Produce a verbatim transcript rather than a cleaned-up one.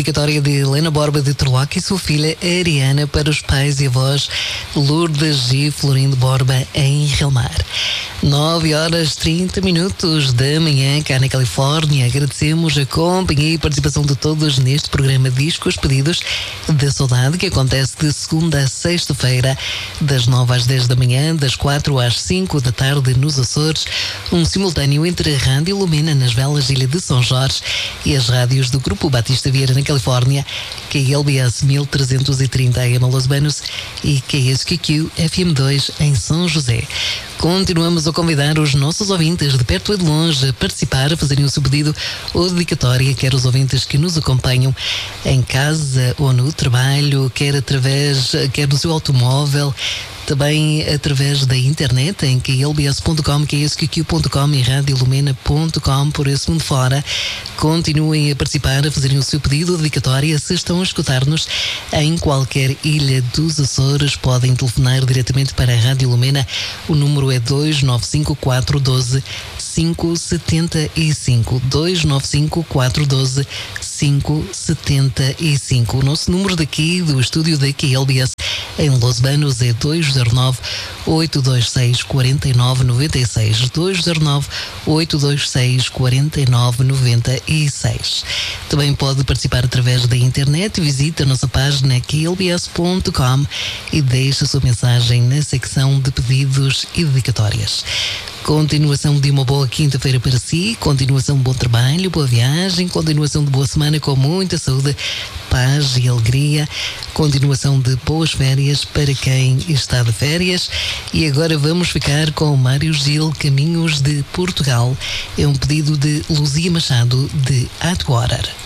dedicatória de Helena Borba de Torloque e sua filha Ariana para os pais e avós Lourdes e Florindo Borba em Relmar. nove horas trinta minutos da manhã, cá na Califórnia. Agradecemos a companhia e participação de todos neste programa Discos Pedidos da Saudade, que acontece de segunda a sexta-feira, das nove às dez da manhã, das quatro às cinco da tarde nos Açores. Um simultâneo entre a Rádio Lumena nas Velas, Ilha de São Jorge, e as rádios do Grupo Batista Vieira na Califórnia, K L B S mil trezentos e trinta A M Los Banos e K S Q Q F M dois em São José. Continuamos a convidar os nossos ouvintes de perto e de longe a participar, a fazerem o seu pedido ou dedicatória, quer os ouvintes que nos acompanham em casa ou no trabalho, quer através, quer do seu automóvel, também através da internet em K L B S ponto com, K S Q Q ponto com e rádio lumena ponto com por esse mundo fora. Continuem a participar, a fazerem o seu pedido ou dedicatória. Se estão a escutar-nos em qualquer ilha dos Açores, podem telefonar diretamente para a Rádio Lumena. O número é dois nove cinco quatro um dois cinco sete cinco, dois nove cinco quatro um dois cinco sete cinco. O nosso número daqui do estúdio da K L B S em Los Banos é dois zero nove oito dois seis quatro nove nove seis, dois zero nove oito dois seis quatro nove nove seis. Também pode participar através da internet. Visite a nossa página K L B S ponto com e deixe a sua mensagem na secção de pedidos e dedicatórias. Continuação de uma boa quinta-feira para si, continuação de bom trabalho, boa viagem, continuação de boa semana com muita saúde, paz e alegria, continuação de boas férias para quem está de férias. E agora vamos ficar com Mário Gil, Caminhos de Portugal. É um pedido de Luzia Machado de Atwater.